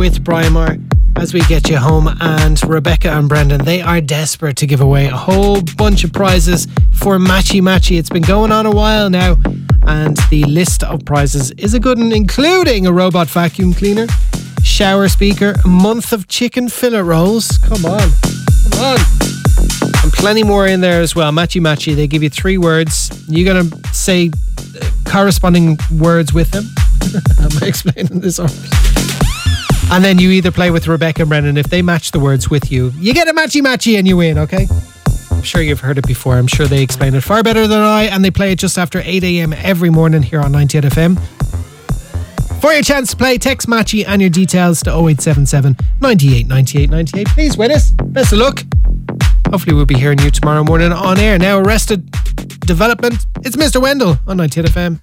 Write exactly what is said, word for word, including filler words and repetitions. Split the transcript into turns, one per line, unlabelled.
with Brian Moore as we get you home. And Rebecca and Brendan, they are desperate to give away a whole bunch of prizes for Matchy Matchy. It's been going on a while now, and the list of prizes is a good one, including a robot vacuum cleaner, shower speaker, a month of chicken fillet rolls. Come on, come on. And plenty more in there as well. Matchy Matchy, they give you three words. You're going to say uh, corresponding words with them. Am I explaining this? And then you either play with Rebecca and Brendan. If they match the words with you, you get a Matchy Matchy and you win, okay? I'm sure you've heard it before. I'm sure they explain it far better than I, and they play it just after eight a.m. every morning here on ninety-eight F M. For your chance to play, text Matchy and your details to oh eight seven seven, ninety-eight, ninety-eight, ninety-eight. Please win us. Best of luck. Hopefully we'll be hearing you tomorrow morning on air. Now, Arrested Development, it's Mister Wendell on ninety-eight F M.